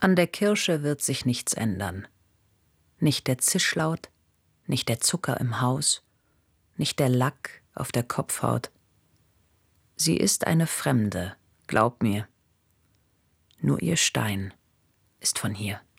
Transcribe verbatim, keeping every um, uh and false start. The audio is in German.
An der Kirsche wird sich nichts ändern. Nicht der Zischlaut, nicht der Zucker im Haus, nicht der Lack auf der Kopfhaut. Sie ist eine Fremde, glaub mir. Nur ihr Stein ist von hier.